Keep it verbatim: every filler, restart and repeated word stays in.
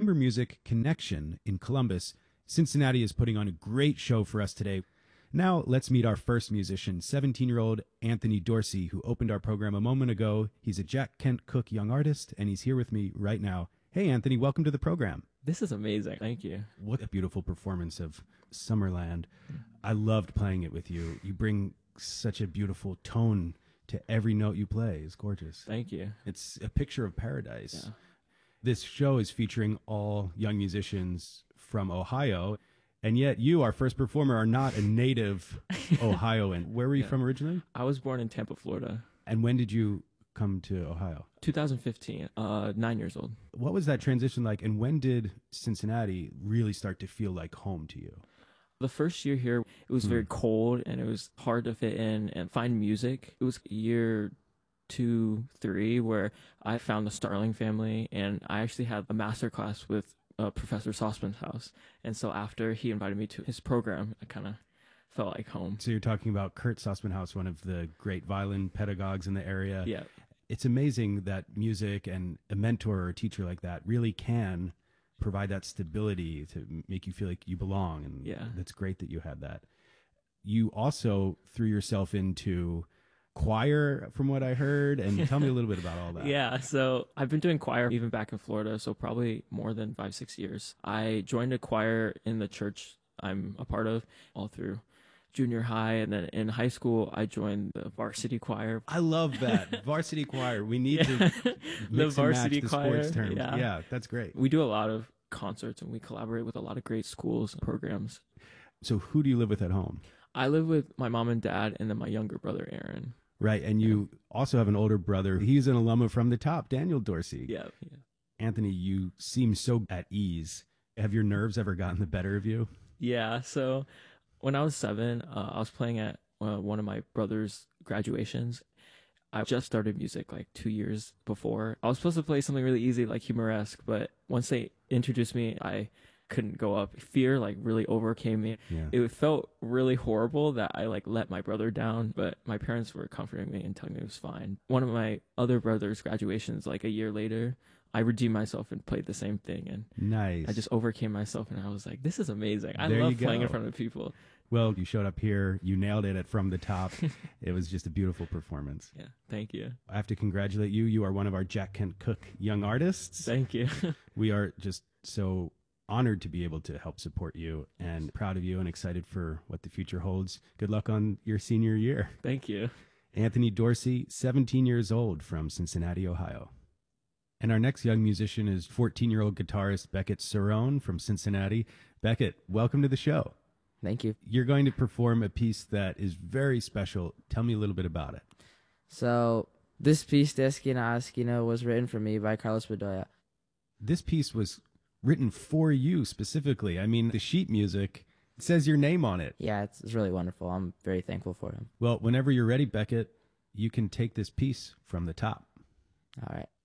Chamber Music Connection in Columbus, Cincinnati is putting on a great show for us today. Now, let's meet our first musician, seventeen-year-old Anthony Dorsey, who opened our program a moment ago. He's a Jack Kent Cooke young artist, and he's here with me right now. Hey, Anthony, welcome to the program. This is amazing. Thank you. What a beautiful performance of Summerland. I loved playing it with you. You bring such a beautiful tone to every note you play. It's gorgeous. Thank you. It's a picture of paradise. Yeah. This show is featuring all young musicians from Ohio. And yet you, our first performer, are not a native Ohioan. Where were you Yeah. from originally? I was born in Tampa, Florida. And when did you come to Ohio? two thousand fifteen, uh, nine years old. What was that transition like? And when did Cincinnati really start to feel like home to you? The first year here, it was very cold and it was hard to fit in and find music. It was year two, three, where I found the Starling Family, and I actually had a master class with uh, Professor Saucepan's house. And so after he invited me to his program, I kind of felt like home. So you're talking about Kurt Saucepan-House, one of the great violin pedagogues in the area. Yeah. It's amazing that music and a mentor or a teacher like that really can provide that stability to make you feel like you belong. And Yeah. that's great that you had that. You also threw yourself into choir, from what I heard, and tell me a little bit about all that. Yeah, so I've been doing choir even back in Florida, so probably more than five, six years. I joined a choir in the church I'm a part of all through junior high, and then in high school I joined the varsity choir. I love that. Varsity choir. We need Yeah. to The mix varsity and match the choir, sports terms. yeah. yeah, that's great. We do a lot of concerts and we collaborate with a lot of great schools and programs. So who do you live with at home? I live with my mom and dad and then my younger brother, Aaron. Right, and you also have an older brother. He's an alum from the top, Daniel Dorsey. Yeah, yeah. Anthony, you seem so at ease. Have your nerves ever gotten the better of you? Yeah, so when I was seven, uh, I was playing at uh, one of my brother's graduations. I just started music like two years before. I was supposed to play something really easy like Humoresque, but once they introduced me, I couldn't go up. Fear like really overcame me. Yeah. It felt really horrible that I like let my brother down, but my parents were comforting me and telling me it was fine. One of my other brother's graduations, like a year later, I redeemed myself and played the same thing, and Nice. I just overcame myself, and I was like, this is amazing. I There you love playing in go. front of people. Well, you showed up here. You nailed it at From the Top. It was just a beautiful performance. Yeah, thank you. I have to congratulate you. You are one of our Jack Kent Cooke young artists. Thank you. We are just so honored to be able to help support you and proud of you and excited for what the future holds. Good luck on your senior year. Thank you. Anthony Dorsey, seventeen years old, from Cincinnati, Ohio. And our next young musician is fourteen-year-old guitarist Beckett Cerrone from Cincinnati. Beckett, welcome to the show. Thank you. You're going to perform a piece that is very special. Tell me a little bit about it. So this piece, De Esquina a Esquina, was written for me by Carlos Bedoya. This piece was written for you specifically. I mean, the sheet music says your name on it. Yeah, it's, it's really wonderful. I'm very thankful for him. Well, whenever you're ready, Beckett, you can take this piece from the top. All right.